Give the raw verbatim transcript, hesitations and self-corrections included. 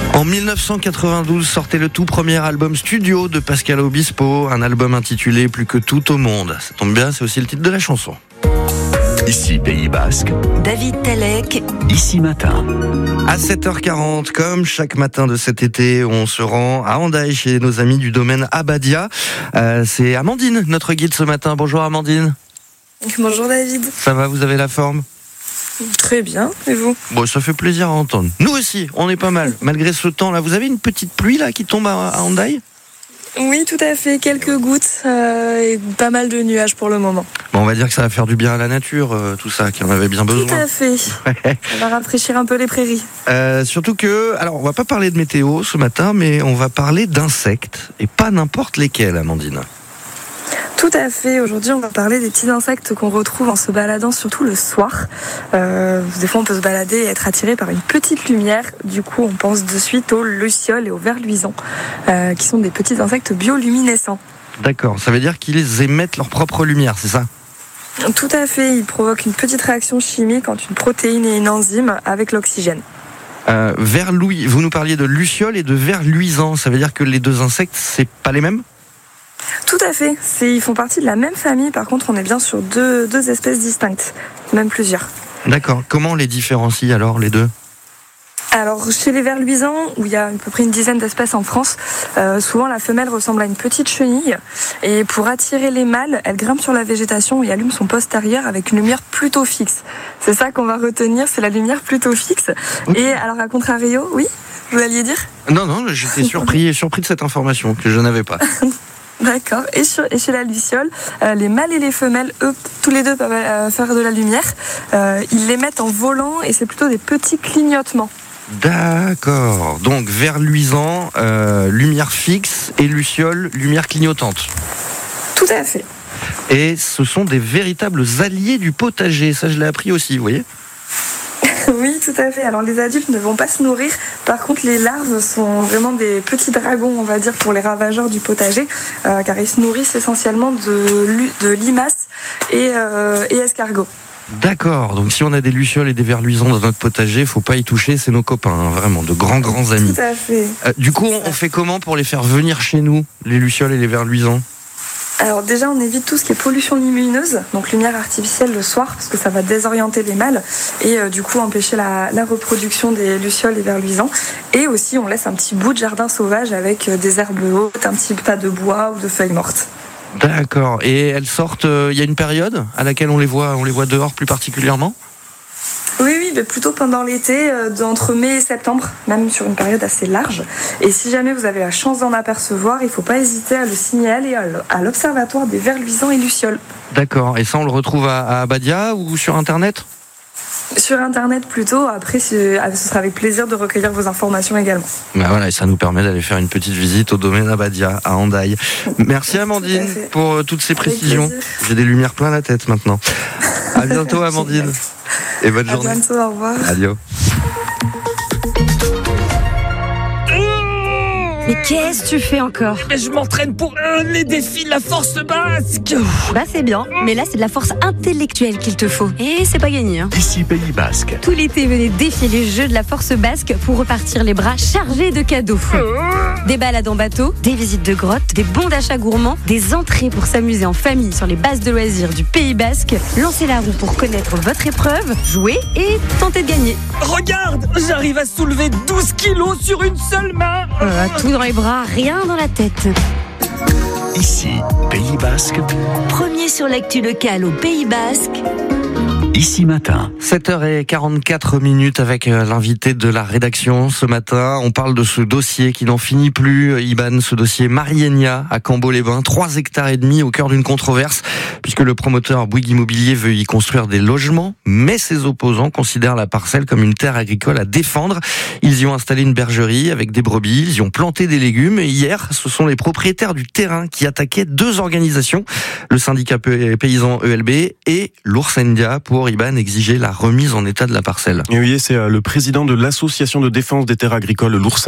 En dix-neuf cent quatre-vingt-douze sortait le tout premier album studio de Pascal Obispo, un album intitulé Plus que tout au monde. Ça tombe bien, c'est aussi le titre de la chanson. Ici Pays Basque, David Talek, Ici Matin. À sept heures quarante, comme chaque matin de cet été, on se rend à Hendaye chez nos amis du domaine Abadia. Euh, c'est Amandine, notre guide ce matin. Bonjour Amandine. Bonjour David. Ça va, vous avez la forme ? Très bien, et vous ? Bon, ça fait plaisir à entendre. Nous aussi, on est pas mal. Malgré ce temps-là, vous avez une petite pluie là qui tombe à, à Hendaye ? Oui, tout à fait, quelques gouttes euh, et pas mal de nuages pour le moment. Bon, on va dire que ça va faire du bien à la nature, euh, tout ça, qui en avait bien besoin. Tout à fait. On va rafraîchir un peu les prairies. Euh, surtout que, alors, on va pas parler de météo ce matin, mais on va parler d'insectes, et pas n'importe lesquels, Amandine. Tout à fait. Aujourd'hui, on va parler des petits insectes qu'on retrouve en se baladant, surtout le soir. Euh, des fois, on peut se balader et être attiré par une petite lumière. Du coup, on pense de suite aux lucioles et aux vers luisants, euh, qui sont des petits insectes bioluminescents. D'accord, ça veut dire qu'ils émettent leur propre lumière, c'est ça ? Tout à fait. Ils provoquent une petite réaction chimique entre une protéine et une enzyme avec l'oxygène. Euh, vers louis, vous nous parliez de lucioles et de vers luisants. Ça veut dire que les deux insectes, c'est pas les mêmes ? Tout à fait. C'est, ils font partie de la même famille. Par contre, on est bien sur deux, deux espèces distinctes, même plusieurs. D'accord. Comment on les différencie alors, les deux ? Alors, chez les vers luisants, où il y a à peu près une dizaine d'espèces en France, euh, souvent la femelle ressemble à une petite chenille. Et pour attirer les mâles, elle grimpe sur la végétation et allume son postérieur avec une lumière plutôt fixe. C'est ça qu'on va retenir, c'est la lumière plutôt fixe. Okay. Et alors, à contrario, oui, vous alliez dire ? Non, non, j'étais surpris et surpris de cette information que je n'avais pas. D'accord. Et, sur, et chez la luciole, euh, les mâles et les femelles, eux, tous les deux peuvent euh, faire de la lumière. Euh, ils l'émettent en volant et c'est plutôt des petits clignotements. D'accord. Donc vers luisant, euh, lumière fixe et luciole, lumière clignotante. Tout à fait. Et ce sont des véritables alliés du potager. Ça, je l'ai appris aussi, vous voyez ? Oui, tout à fait. Alors les adultes ne vont pas se nourrir. Par contre, les larves sont vraiment des petits dragons, on va dire, pour les ravageurs du potager, euh, car ils se nourrissent essentiellement de, de limaces et, euh, et escargots. D'accord. Donc si on a des lucioles et des vers luisants dans notre potager, faut pas y toucher, c'est nos copains, hein, vraiment, de grands grands amis. Tout à fait. Euh, du coup, on, on fait comment pour les faire venir chez nous, les lucioles et les vers luisants ? Alors déjà, on évite tout ce qui est pollution lumineuse, donc lumière artificielle le soir, parce que ça va désorienter les mâles et euh, du coup empêcher la, la reproduction des lucioles et vers luisants. Et aussi, on laisse un petit bout de jardin sauvage avec euh, des herbes hautes, un petit tas de bois ou de feuilles mortes. D'accord. Et elles sortent, il euh, y a une période à laquelle on les voit, on les voit dehors plus particulièrement ? Oui, oui, mais plutôt pendant l'été, euh, entre mai et septembre, même sur une période assez large. Et si jamais vous avez la chance d'en apercevoir, il ne faut pas hésiter à le signaler à l'Observatoire des vers luisants et lucioles. D'accord. Et ça, on le retrouve à, à Abadia ou sur Internet ? Sur Internet plutôt. Après, ce sera avec plaisir de recueillir vos informations également. Ben voilà, et ça nous permet d'aller faire une petite visite au domaine Abadia à Hendaye. Merci Amandine pour euh, toutes ces précisions. J'ai des lumières plein la tête maintenant. À bientôt Amandine. Et bonne journée. À bientôt, au revoir. Adieu. Mais qu'est-ce que tu fais encore ? Mais je m'entraîne pour euh, les défis de la force basque. Bah c'est bien, mais là c'est de la force intellectuelle qu'il te faut. Et c'est pas gagné, hein. Ici Pays Basque. Tout l'été, venez défier les jeux de la force basque pour repartir les bras chargés de cadeaux. Des balades en bateau, des visites de grottes, des bons d'achat gourmands, des entrées pour s'amuser en famille sur les bases de loisirs du Pays Basque. Lancez la roue pour connaître votre épreuve, jouer et tenter de gagner. Regarde, j'arrive à soulever douze kilos sur une seule main. Euh, tout dans les bras, rien dans la tête. Ici, Pays Basque. Premier sur l'actu locale au Pays Basque. Ici Matin. sept heures quarante-quatre minutes avec l'invité de la rédaction ce matin. On parle de ce dossier qui n'en finit plus, Iban, ce dossier Marienia à Cambo-les-Bains. trois hectares et demi au cœur d'une controverse, puisque le promoteur Bouygues Immobilier veut y construire des logements, mais ses opposants considèrent la parcelle comme une terre agricole à défendre. Ils y ont installé une bergerie avec des brebis, ils y ont planté des légumes, et hier, ce sont les propriétaires du terrain qui attaquaient deux organisations, le syndicat paysan E L B et l'Oursendia, pour Iban exiger la remise en état de la parcelle. Oui, c'est le président de l'association de défense des terres agricoles, l'Oursendia,